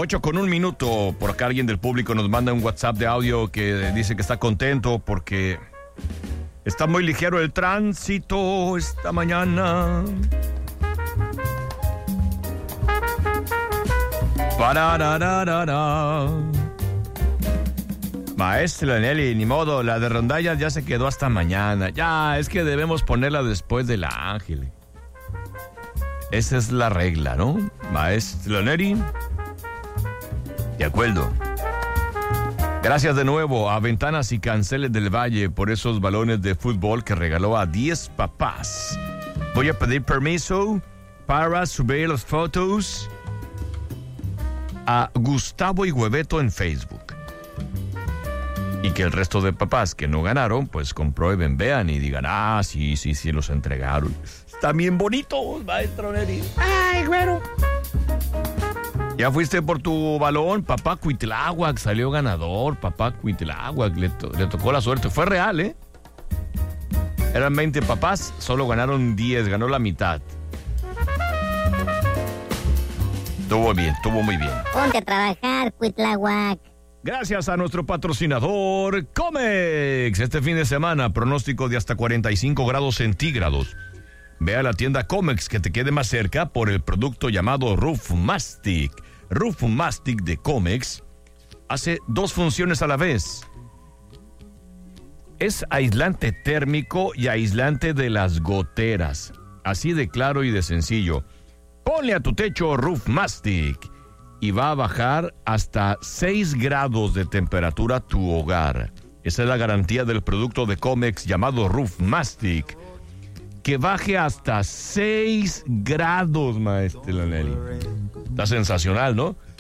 8:01. Por acá alguien del público nos manda un WhatsApp de audio que dice que está contento porque está muy ligero el tránsito esta mañana. Pararararara. Maestra Nelly, ni modo, la de rondallas ya se quedó hasta mañana. Ya, es que debemos ponerla después de la Ángel. Esa es la regla, ¿no? Maestra Nelly. De acuerdo. Gracias de nuevo a Ventanas y Canceles del Valle por esos balones de fútbol que regaló a 10 papás. Voy a pedir permiso para subir las fotos a Gustavo y Hueveto en Facebook. Y que el resto de papás que no ganaron, pues comprueben, vean y digan, sí, los entregaron. Están bien bonitos, maestro Nelly. Ay, güero. Ya fuiste por tu balón, papá Cuitláhuac salió ganador, papá Cuitláhuac, le tocó la suerte. Fue real, ¿eh? Eran 20 papás, solo ganaron 10, ganó la mitad. Estuvo bien, estuvo muy bien. Ponte a trabajar, Cuitláhuac. Gracias a nuestro patrocinador, Comex. Este fin de semana, pronóstico de hasta 45 grados centígrados. Ve a la tienda Comex que te quede más cerca por el producto llamado Roof Mastic. Roof Mastic de Comex hace 2 funciones a la vez. Es aislante térmico y aislante de las goteras. Así de claro y de sencillo. Ponle a tu techo Roof Mastic y va a bajar hasta 6 grados de temperatura tu hogar. Esa es la garantía del producto de Comex llamado Roof Mastic. Que baje hasta 6 grados, maestra Nelly. Está sensacional, ¿no?